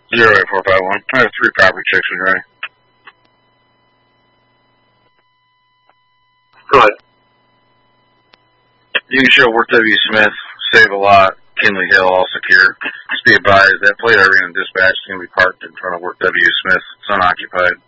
08451. I have 3 property checks when you're ready. Go ahead. You can show Worth W. Smith, Save a Lot, Kinley Hill, all secure. Just be advised that plate I ran in dispatch is going to be parked in front of Worth W. Smith. It's unoccupied.